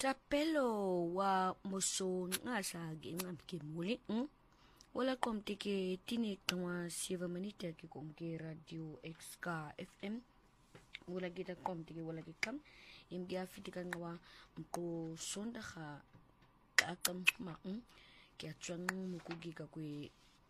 Tapelo wa moso nga sa ginam ke muli wala kom tike tini kama 7 minute ke kom ke radio XK FM wala kita kom tike wala kikam imgi afitika ngawa ko sonda kha akam ma ke atwang mukugi ka kwe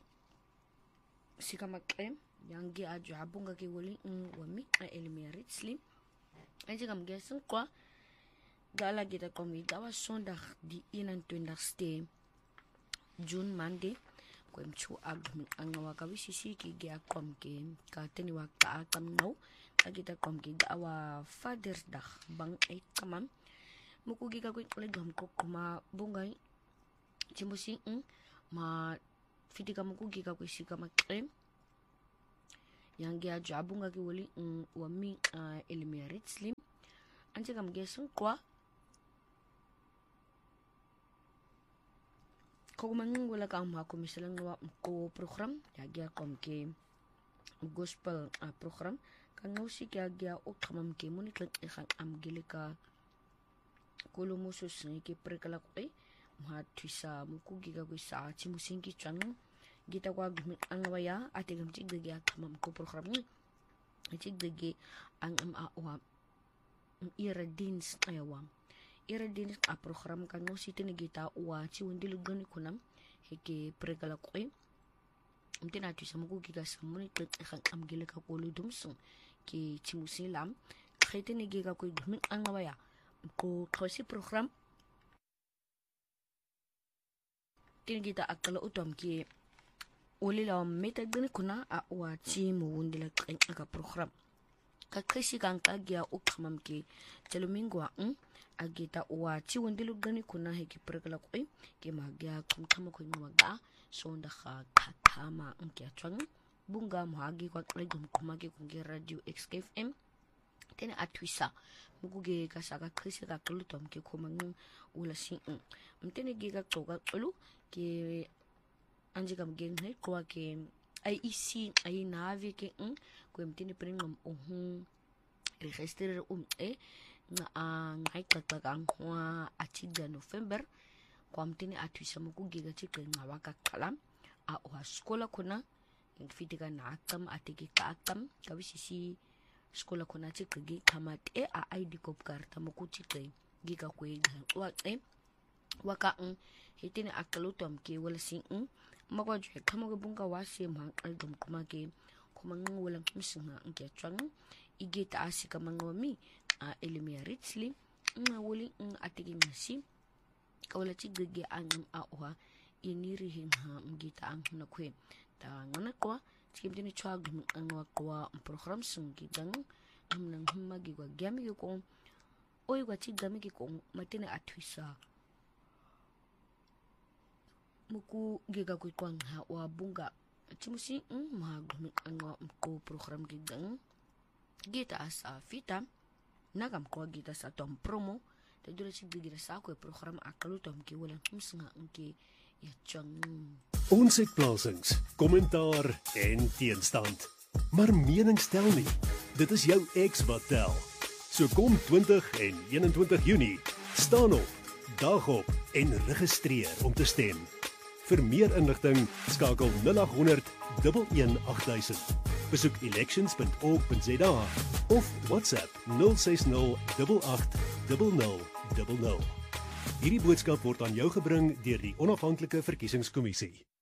sika makrem yang gi aju abunga ke wali wami elmerit slim aje kam gesen kwa gala kita komi dawa zondag di 21ste June Monday kwem chu angawa kawisisi ki gia kom ke ka teni wa ka akam no kita kom ki dawa Father's Day bang ay kamam mukugi ka kwet legam ko kuma bungay chimusi ma fitika mukugi ka kwesi ka makrem yang gia jabunga ki wali wami elmerit slim anje kam gesun kwa Kung wala ka ako misalang nawa ko program yagya kom ke gospel program kang si yagya o kamam ke muniklang ikan amgilika kulumusos ke prekala ko mahatisa mukugi ka ko sa chimusingi chan gita ko ang waya ate gam tigdagi kamam ko program ni tigdagi ang awa iradins ayawang iradin program kan no siti nagita uwa ci wandil gani kunam heke pregala ko umtina tu sa mukugi ka sa muni kan am gele ka ko ludumsung ki cimusilam khayte nagiga ko gumin ang waya ko kasi program tinigita akala utom ki ulila meta gani kuna a uwa ci mu wandil ka program kakasi kan kagya ukamam ki telumingwa agita uwa ci wandil gani kuna heki pregala ko ke magya kum kama ko maga so nda kama kya twang bunga mahagi ko legum kumagi kungi radio XKFM tena atwisa muguge kasaka kasi ka klutom ke kumang ula si mtene giga toga ulu ke anje kam gen he ko ke ai isi ai nave ke ko mtene pringam register nga ngai kakang wa atiga November kwa mtini atwisa mukugi gatika nga waka kalam a wa skola kuna fitika na akam atiki ka akam kawisisi skola kuna tikigi kamat a ID cop karta mukuti kai giga kwe wa waka hitini akalutom ke wala sing magwajwe kama bunga wasi mang album kuma ke kuma wala msinga nke chwang igita asika mangwami elmerit slim wali atiki ngasi kawala tigege ang awa inirihin ha mgita ang nakwe ta ngana kwa tikimtini chwag ang wakwa program sungi dang nang magi kwa gyami ko oy kwa tigami ko matine atwisa muku giga ko kwang ha wa bunga timusi magumi ang ko program gidang gita asa fita nagam ko gita sa tom promo te dole si bigira sa ko program akalutom ki wala msinga nke ya chang ons het plasings kommentaar en teenstand maar mening stel nie dit is jou ex wat tel so kom 20 en 21 Junie staan op dag op en registreer om te stem vir meer inligting skakel 0800 11800 besoek elections.org.za of WhatsApp 060 88 0000. Hierdie boodskap word aan jou gebring deur die Onafhanklike Verkiesingskommissie.